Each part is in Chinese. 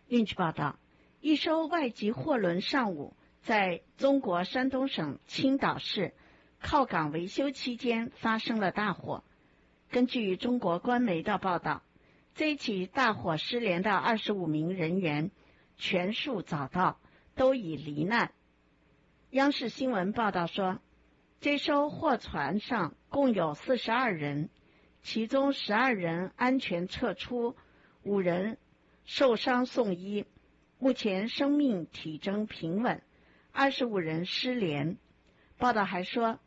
另据报道，一艘外籍货轮上午在中国山东省青岛市靠港维修期间发生了大火。根据中国官媒的报道，这一起大火失联的25名人员全数找到，都已罹难。央视新闻报道说，这艘货船上共有42人，其中12人安全撤出，5人受伤送医，目前生命体征平稳，25人失联。报道还说，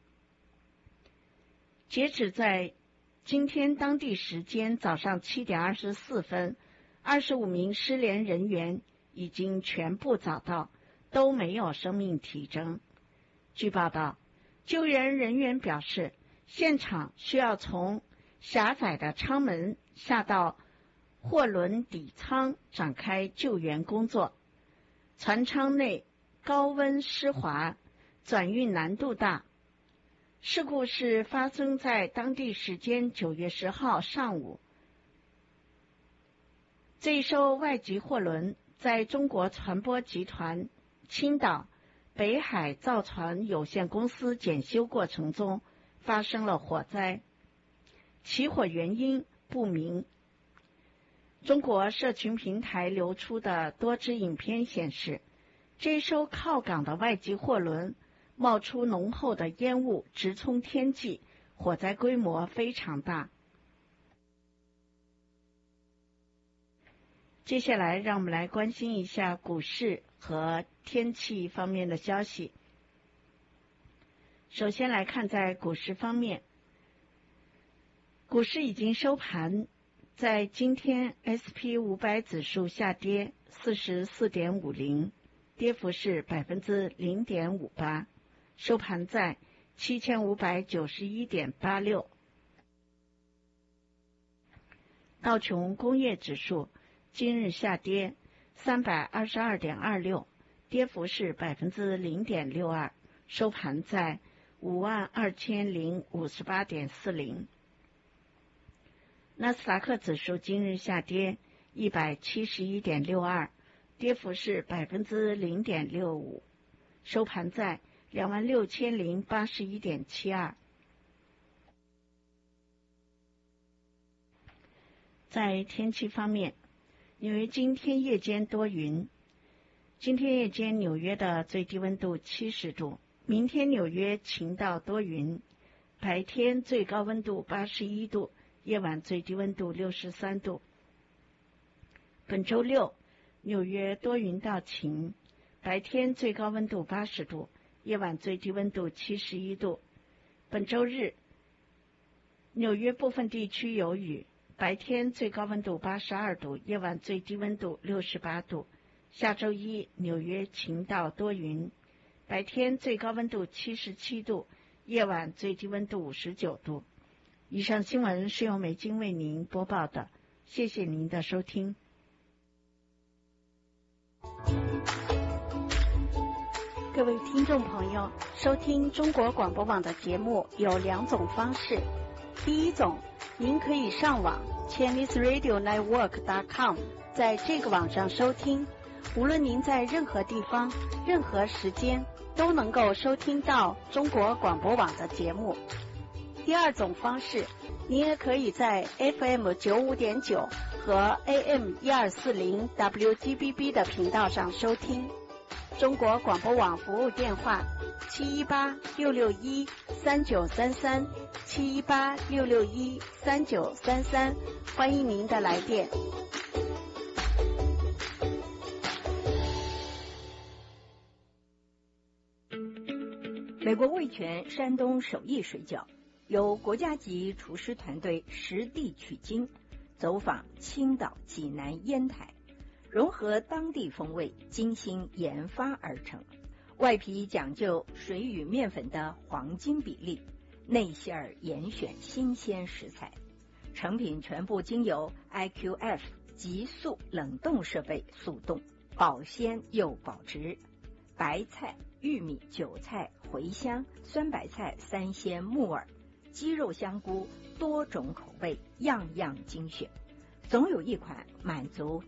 截止在今天当地时间早上7点24分，25名失联人员已经全部找到，都没有生命体征。据报道，救援人员表示，现场需要从狭窄的舱门下到货轮底舱展开救援工作。船舱内高温湿滑，转运难度大。事故是发生在当地时间9月10号上午。这一艘外籍货轮在中国船舶集团青岛北海造船有限公司检修过程中发生了火灾，起火原因不明。中国社群平台流出的多支影片显示，这艘靠港的外籍货轮冒出浓厚的烟雾，直冲天际，火灾规模非常大。接下来让我们来关心一下股市和天气方面的消息。首先来看在股市方面，股市已经收盘，在今天 SP500 指数下跌 44.50， 跌幅是 0.58%， 收盘在 7591.86。 道琼工业指数今日下跌 322.26， 跌幅是 0.62%， 收盘在 52,058.40。 纳斯达克指数今日下跌 171.62， 跌幅是 0.65%， 收盘在 26,081.72。 在天气方面，纽约今天夜间多云，今天夜间纽约的最低温度70度，明天纽约晴到多云，白天最高温度81度，夜晚最低温度63度。本周六纽约多云到晴，白天最高温度80度，夜晚最低温度71度。本周日纽约部分地区有雨，白天最高温度82度，夜晚最低温度68度。下周一纽约晴到多云，白天最高温度77度，夜晚最低温度59度。以上新闻是由美金为您播报的，谢谢您的收听。各位听众朋友，收听中国广播网的节目有2种方式。第一种，您可以上网 ChineseRadioNetwork.com， 在这个网上收听，无论您在任何地方、任何时间都能够收听到中国广播网的节目。第二种方式，您也可以在 FM95.9 和 AM1240 WGBB 的频道上收听。中国广播网服务电话718-661-3933 718-661-3933，欢迎您的来电。 美国味全山东手艺水饺由国家级厨师团队实地取经，走访青岛、济南、烟台，融合当地风味，精心研发而成。外皮讲究水与面粉的黄金比例，内馅儿严选新鲜食材，成品全部经由 IQF 急速冷冻设备速冻，保鲜又保值。白菜、玉米、韭菜、茴香、酸白菜、三鲜、木耳、鸡肉、香菇，多种口味，样样精选，总有一款满足